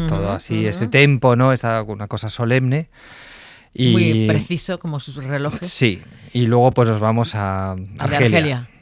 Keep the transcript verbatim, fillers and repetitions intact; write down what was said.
todo así, uh-huh. este tempo, ¿no? Esta una cosa solemne. Y, muy preciso como sus relojes. Sí, y luego pues nos vamos a Argelia. A Argelia.